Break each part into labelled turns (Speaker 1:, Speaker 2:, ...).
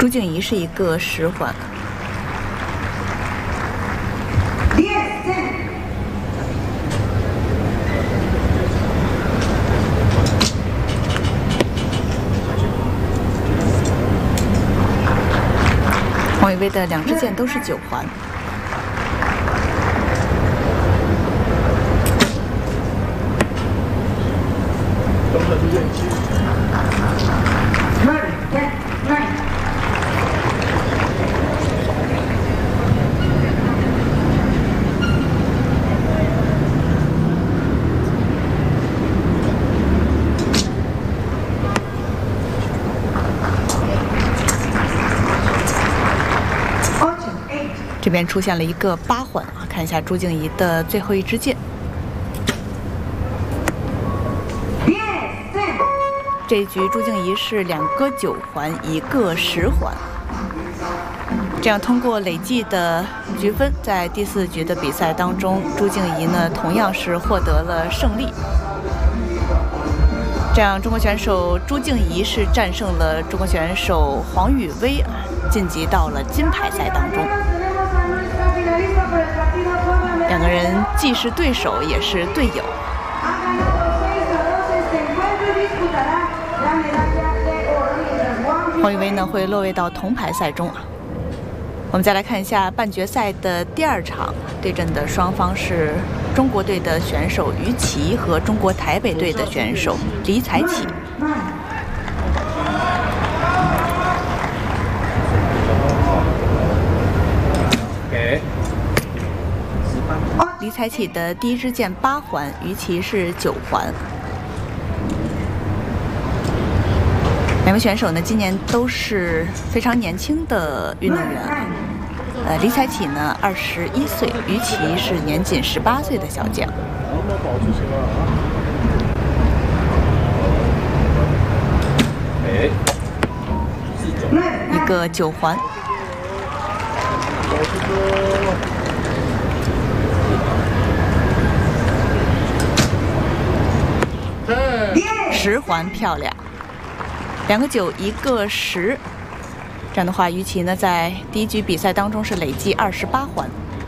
Speaker 1: 朱静怡是一个10环。黄雨薇的2支箭都是9环。这边出现了一个8环啊，看一下朱静怡的最后一支箭。这一局朱静怡是2个9环，1个10环。这样通过累计的局分，在第4局的比赛当中，朱静怡呢同样是获得了胜利。这样中国选手朱静怡是战胜了中国选手黄雨薇，晋级到了金牌赛当中。2个人既是对手也是队友。黄雨薇呢会落位到铜牌赛中啊。我们再来看一下半决赛的第2场，对阵的双方是中国队的选手于琦和中国台北队的选手李彩启。李彩启的第1支箭8环，于琦是9环。2位选手呢，今年都是非常年轻的运动员。李彩启呢21岁，于琦是年仅18岁的小将。一个9环。10环漂亮，2个9，1个10。这样的话，于琦呢在第1局比赛当中是累计28环。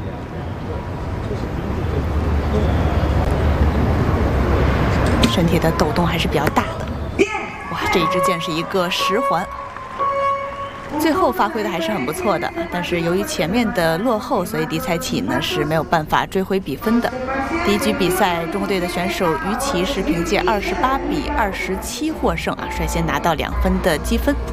Speaker 1: 身体的抖动还是比较大的。哇，这一支箭是一个10环。最后发挥的还是很不错的，但是由于前面的落后，所以李彩启呢是没有办法追回比分的。第1局比赛，中国队的选手于琦是凭借28比27获胜啊，率先拿到2分的积分。